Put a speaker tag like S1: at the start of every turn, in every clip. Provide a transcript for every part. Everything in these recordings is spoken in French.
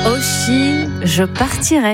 S1: Oshi, je partirai.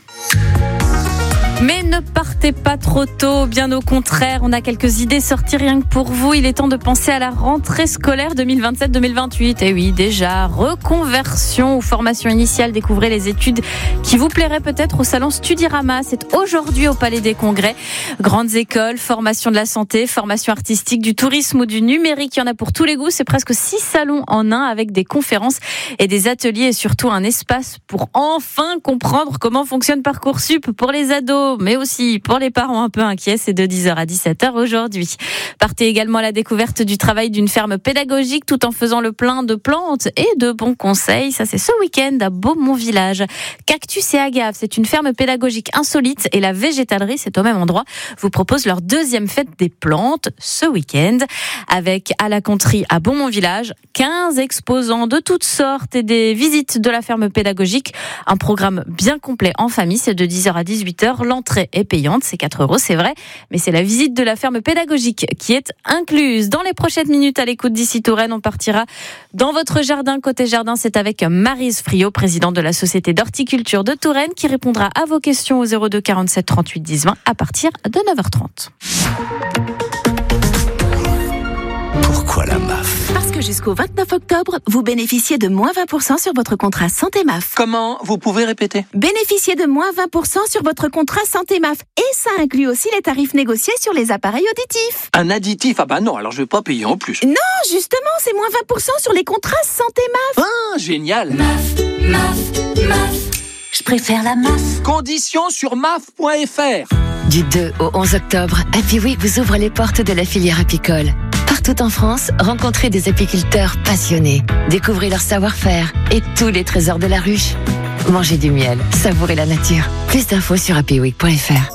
S1: Mais ne partez pas trop tôt, bien au contraire, on a quelques idées sorties rien que pour vous. Il est temps de penser à la rentrée scolaire 2027-2028. Et oui, déjà, reconversion ou formation initiale, découvrez les études qui vous plairaient peut-être au salon Studirama. C'est aujourd'hui au Palais des Congrès. Grandes écoles, formation de la santé, formation artistique, du tourisme ou du numérique, il y en a pour tous les goûts. C'est presque 6 salons en un avec des conférences et des ateliers et surtout un espace pour enfin comprendre comment fonctionne Parcoursup pour les ados, mais aussi pour les parents un peu inquiets. C'est de 10h à 17h aujourd'hui. Partez également à la découverte du travail d'une ferme pédagogique tout en faisant le plein de plantes et de bons conseils. Ça, c'est ce week-end à Beaumont-Village. Cactus et Agave, c'est une ferme pédagogique insolite et la végétalerie, c'est au même endroit, vous propose leur deuxième fête des plantes ce week-end avec à la Conterie à Beaumont-Village 15 exposants de toutes sortes et des visites de la ferme pédagogique. Un programme bien complet en famille, c'est de 10h à 18h. L'entrée est payante, c'est 4 €, c'est vrai, mais c'est la visite de la ferme pédagogique qui est incluse. Dans les prochaines minutes à l'écoute d'ici Touraine, on partira dans votre jardin. Côté jardin, c'est avec Maryse Friot, présidente de la Société d'horticulture de Touraine, qui répondra à vos questions au 02 47 38 10 20 à partir de 9h30.
S2: Pourquoi la MAF ?
S3: Parce que jusqu'au 29 octobre, vous bénéficiez de moins 20% sur votre contrat Santé MAF.
S2: Comment ? Vous pouvez répéter ?
S3: Bénéficiez de moins 20% sur votre contrat Santé MAF. Et ça inclut aussi les tarifs négociés sur les appareils auditifs.
S2: Un additif ? Ah bah non, alors je vais pas payer en plus.
S3: Non, justement, c'est moins 20% sur les contrats Santé MAF.
S2: Ah, génial !
S3: Je préfère la MAF.
S2: Conditions sur maf.fr.
S4: Du 2 au 11 octobre, Happy Week vous ouvre les portes de la filière apicole. Partout en France, rencontrez des apiculteurs passionnés. Découvrez leur savoir-faire et tous les trésors de la ruche. Mangez du miel, savourez la nature. Plus d'infos sur happyweek.fr.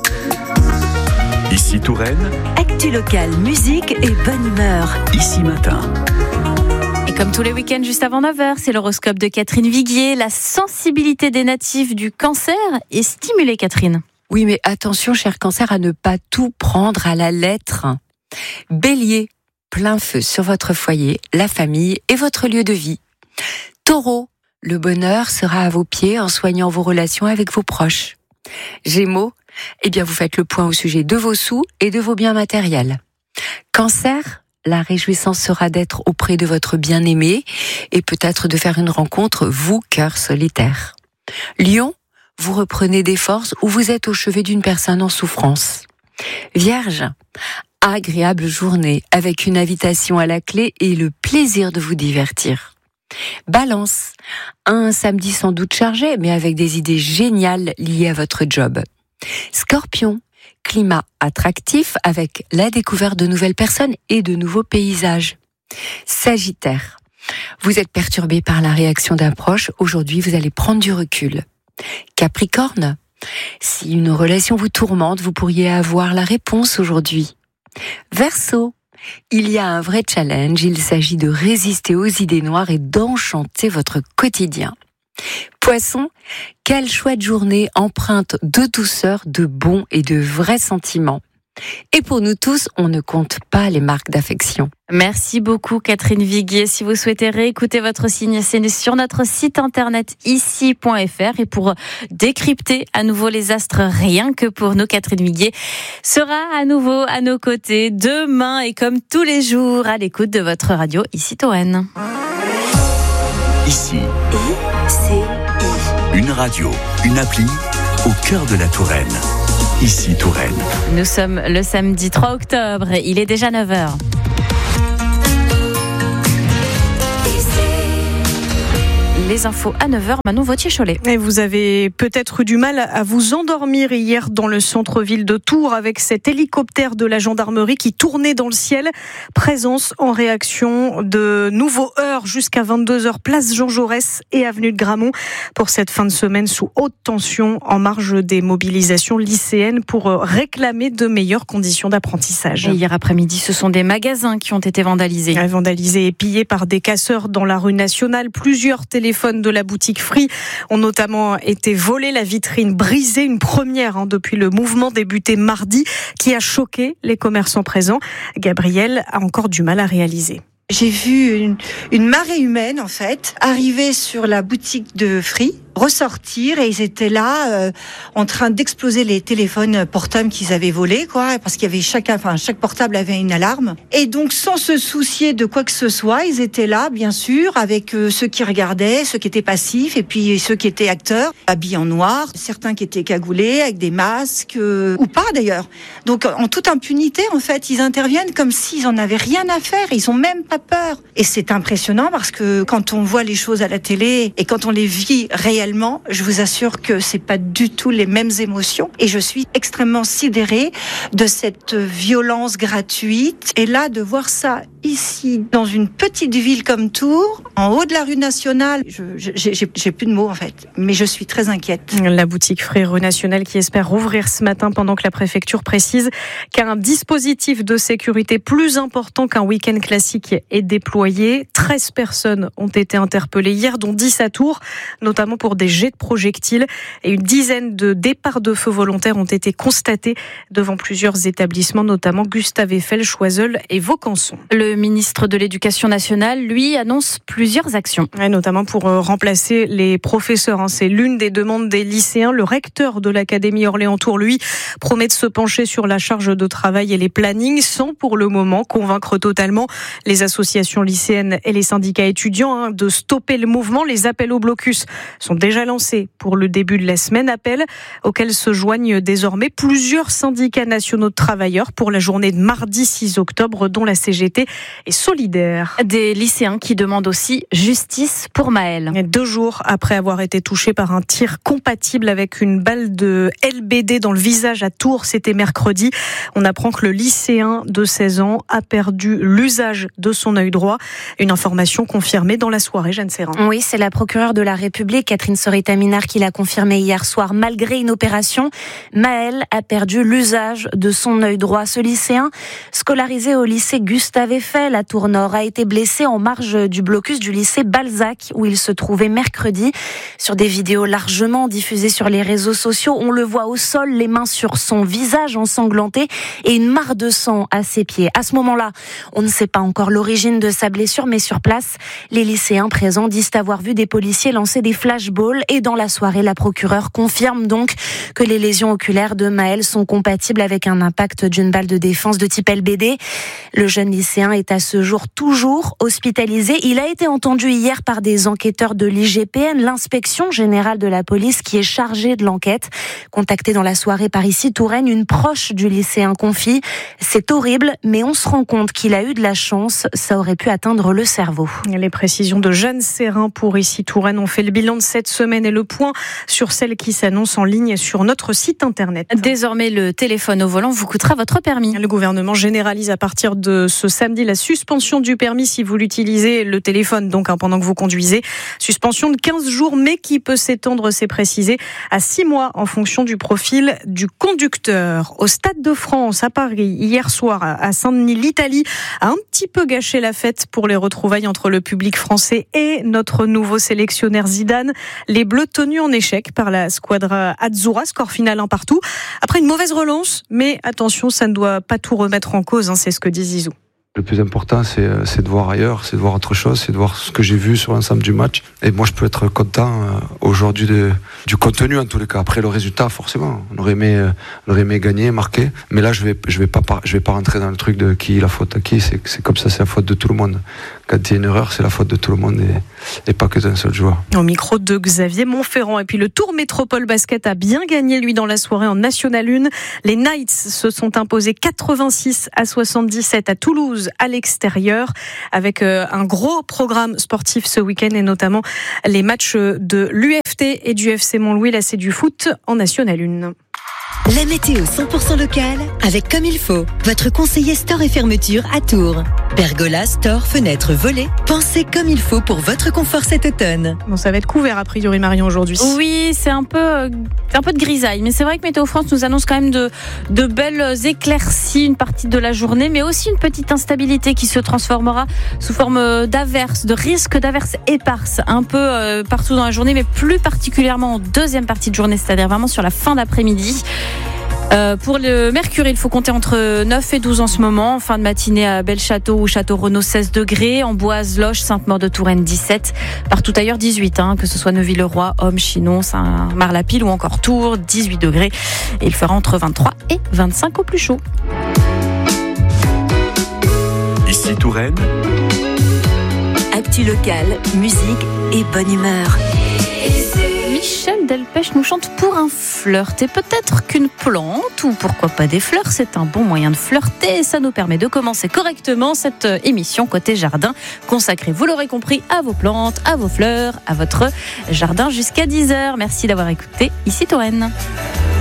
S5: Ici Touraine,
S3: Actu locale, musique et bonne humeur.
S5: ici matin.
S1: Et comme tous les week-ends, juste avant 9h, c'est l'horoscope de Catherine Viguier. La sensibilité des natifs du cancer est stimulée, Catherine.
S6: Oui, mais attention, cher cancer, à ne pas tout prendre à la lettre. Bélier, plein feu sur votre foyer, la famille et votre lieu de vie. Taureau, le bonheur sera à vos pieds en soignant vos relations avec vos proches. Gémeaux, eh bien vous faites le point au sujet de vos sous et de vos biens matériels. Cancer, la réjouissance sera d'être auprès de votre bien-aimé et peut-être de faire une rencontre, vous, cœur solitaire. Lion, vous reprenez des forces ou vous êtes au chevet d'une personne en souffrance. Vierge, agréable journée avec une invitation à la clé et le plaisir de vous divertir. Balance, un samedi sans doute chargé mais avec des idées géniales liées à votre job. Scorpion, climat attractif avec la découverte de nouvelles personnes et de nouveaux paysages. Sagittaire, vous êtes perturbé par la réaction d'un proche, aujourd'hui vous allez prendre du recul. Capricorne, si une relation vous tourmente, vous pourriez avoir la réponse aujourd'hui. Verseau, il y a un vrai challenge, il s'agit de résister aux idées noires et d'enchanter votre quotidien. Poisson, quelle chouette journée empreinte de douceur, de bons et de vrais sentiments. Et pour nous tous, on ne compte pas les marques d'affection.
S1: Merci beaucoup, Catherine Viguier. Si vous souhaitez réécouter votre signe, c'est sur notre site internet ici.fr. Et pour décrypter à nouveau les astres, rien que pour nous, Catherine Viguier sera à nouveau à nos côtés demain et comme tous les jours à l'écoute de votre radio ici Touraine.
S5: Ici, une radio, une appli au cœur de la Touraine. Ici Touraine.
S1: Nous sommes le samedi 3 octobre, il est déjà 9h. Les infos à 9h, Manon Vautier-Cholet.
S7: Et vous avez peut-être eu du mal à vous endormir hier dans le centre-ville de Tours avec cet hélicoptère de la gendarmerie qui tournait dans le ciel. Présence en réaction de nouveaux heurts jusqu'à 22h, place Jean Jaurès et avenue de Gramont pour cette fin de semaine sous haute tension en marge des mobilisations lycéennes pour réclamer de meilleures conditions d'apprentissage.
S1: Et hier après-midi, ce sont des magasins qui ont été vandalisés.
S7: Vandalisés et pillés par des casseurs dans la rue nationale. Plusieurs téléphones de la boutique Free ont notamment été volés, la vitrine brisée, une première depuis le mouvement débuté mardi qui a choqué les commerçants présents. Gabriel a encore du mal à réaliser.
S8: J'ai vu une marée humaine en fait arriver sur la boutique de Free ressortir et ils étaient là en train d'exploser les téléphones portables qu'ils avaient volés, quoi, parce qu'il y avait chaque portable avait une alarme. Et donc sans se soucier de quoi que ce soit, ils étaient là, bien sûr, avec ceux qui regardaient, ceux qui étaient passifs et puis ceux qui étaient acteurs, habillés en noir, certains qui étaient cagoulés avec des masques ou pas d'ailleurs. Donc en toute impunité, en fait, ils interviennent comme s'ils en avaient rien à faire. Ils ont même pas peur. Et c'est impressionnant parce que quand on voit les choses à la télé et quand on les vit réellement, je vous assure que c'est pas du tout les mêmes émotions. Et je suis extrêmement sidérée de cette violence gratuite. Et là, de voir ça ici, dans une petite ville comme Tours, en haut de la rue nationale, j'ai plus de mots en fait. Mais je suis très inquiète.
S7: La boutique Free rue nationale qui espère rouvrir ce matin pendant que la préfecture précise qu'un dispositif de sécurité plus important qu'un week-end classique est déployé. 13 personnes ont été interpellées hier, dont 10 à Tours, notamment pour des jets de projectiles. Et une dizaine de départs de feu volontaires ont été constatés devant plusieurs établissements, notamment Gustave Eiffel, Choiseul et Vaucanson.
S1: Le ministre de l'Éducation nationale, lui, annonce plusieurs actions.
S7: Et notamment pour remplacer les professeurs. C'est l'une des demandes des lycéens. Le recteur de l'Académie Orléans-Tours, lui, promet de se pencher sur la charge de travail et les plannings sans pour le moment convaincre totalement les associations lycéennes et les syndicats étudiants de stopper le mouvement. Les appels au blocus sont déjà lancés pour le début de la semaine. Appels auxquels se joignent désormais plusieurs syndicats nationaux de travailleurs pour la journée de mardi 6 octobre, dont la CGT est solidaire.
S1: Des lycéens qui demandent aussi justice pour Maël.
S7: 2 jours après avoir été touché par un tir compatible avec une balle de LBD dans le visage à Tours, c'était mercredi. On apprend que le lycéen de 16 ans a perdu l'usage de son œil droit. Une information confirmée dans la soirée, Jeanne Serrin.
S9: Oui, c'est la procureure de la République, Catherine Sorita-Minard, qui l'a confirmé hier soir. Malgré une opération, Maël a perdu l'usage de son œil droit. Ce lycéen, scolarisé au lycée Gustave Eiffel à Tours-Nord, a été blessé en marge du blocus du lycée Balzac, où il se trouvait mercredi. Sur des vidéos largement diffusées sur les réseaux sociaux, on le voit au sol, les mains sur son visage ensanglanté et une mare de sang à ses pieds. À ce moment-là, on ne sait pas encore l'origine de sa blessure, mais sur place, les lycéens présents disent avoir vu des policiers lancer des flashballs. Et dans la soirée, la procureure confirme donc que les lésions oculaires de Maël sont compatibles avec un impact d'une balle de défense de type LBD. Le jeune lycéen est à ce jour toujours hospitalisé. Il a été entendu hier par des enquêteurs de l'IGPN, l'inspection générale de la police, qui est chargée de l'enquête. Contactée dans la soirée par ici Touraine, une proche du lycéen confie: c'est horrible, mais on se rend compte qu'il a eu de la chance, ça aurait pu atteindre le cerveau.
S7: Les précisions de Jeanne Serrin pour ici Touraine. On fait le bilan de cette semaine et le point sur celle qui s'annonce en ligne sur notre site internet.
S1: Désormais, le téléphone au volant vous coûtera votre permis.
S7: Le gouvernement généralise à partir de ce samedi la suspension du permis si vous l'utilisez, le téléphone donc pendant que vous conduisez. Suspension de 15 jours, mais qui peut s'étendre, c'est précisé, à 6 mois en fonction du profil du conducteur. Au Stade de France à Paris, hier soir à Saint-Denis, l'Italie a un petit peu gâché la fête pour les retrouvailles entre le public français et notre nouveau sélectionneur Zidane. Les Bleus tenus en échec par la squadra Azzurra, score final 1-1. Après une mauvaise relance, mais attention, ça ne doit pas tout remettre en cause, c'est ce que dit Zizou.
S10: Le plus important, c'est de voir ailleurs, c'est de voir autre chose, c'est de voir ce que j'ai vu sur l'ensemble du match. Et moi, je peux être content aujourd'hui du contenu, en tous les cas. Après, le résultat, forcément, on aurait aimé gagner, marquer. Mais là, je vais pas rentrer dans le truc de qui la faute à qui. C'est comme ça, c'est la faute de tout le monde. Quand il y a une erreur, c'est la faute de tout le monde et pas que d'un seul joueur.
S7: Au micro de Xavier Montferrand. Et puis le Tour Métropole Basket a bien gagné, lui, dans la soirée en National 1. Les Knights se sont imposés 86-77 à Toulouse, à l'extérieur, avec un gros programme sportif ce week-end et notamment les matchs de l'UFT et du FC Montlouis. Là, c'est du foot en National 1.
S11: La météo 100% locale avec Comme il faut, votre conseiller store et fermeture à Tours. Pergola, store, fenêtres, volets, pensez comme il faut pour votre confort cet automne.
S7: Bon, ça va être couvert a priori, Marion, aujourd'hui.
S1: Oui, c'est un peu de grisaille, mais c'est vrai que Météo France nous annonce quand même de belles éclaircies une partie de la journée, mais aussi une petite instabilité qui se transformera sous forme d'averses, de risques d'averses éparses, un peu partout dans la journée, mais plus particulièrement en deuxième partie de journée, c'est-à-dire vraiment sur la fin d'après-midi. Pour le Mercure, il faut compter entre 9 et 12 en ce moment. En fin de matinée à Belchâteau ou Château-Renaud, 16 degrés. Amboise, Loches, Sainte-Maure-de-Touraine, 17. Partout ailleurs, 18. Que ce soit Neuville-le-Roi, Homme, Chinon, Saint-Marc-la-Pile ou encore Tours, 18 degrés. Et il fera entre 23 et 25 au plus chaud.
S5: Ici Touraine.
S11: Actu locale, musique et bonne humeur.
S1: Michel Delpech nous chante Pour un flirt. Et peut-être qu'une plante, ou pourquoi pas des fleurs, c'est un bon moyen de flirter. Et ça nous permet de commencer correctement cette émission Côté Jardin, consacrée, vous l'aurez compris, à vos plantes, à vos fleurs, à votre jardin jusqu'à 10h. Merci d'avoir écouté Ici Touraine.